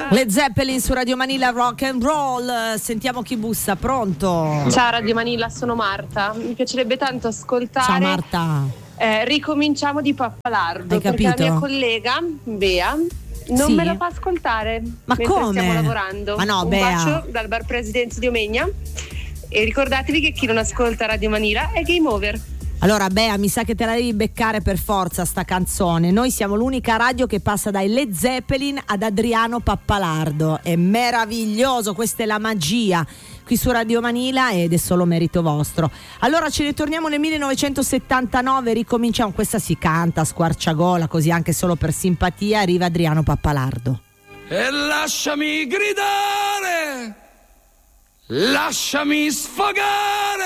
Led Zeppelin su Radio Manila Rock and Roll. Sentiamo chi bussa. Pronto? Ciao Radio Manila, sono Marta. Mi piacerebbe tanto ascoltare. Ciao Marta. Ricominciamo di Pappalardo. Hai capito? Perché la mia collega Bea non me la fa ascoltare. Ma come? Stiamo lavorando. Ma no, Un Bea. bacio dal bar Presidenza di Omegna. E ricordatevi che chi non ascolta Radio Manila è game over. Allora Bea, mi sa che te la devi beccare per forza sta canzone. Noi siamo l'unica radio che passa dai Led Zeppelin ad Adriano Pappalardo. È meraviglioso, questa è la magia qui su Radio Manila ed è solo merito vostro. Allora ce ne torniamo nel 1979, ricominciamo. Questa si canta a squarciagola, così anche solo per simpatia. Arriva Adriano Pappalardo. E lasciami gridare, lasciami sfogare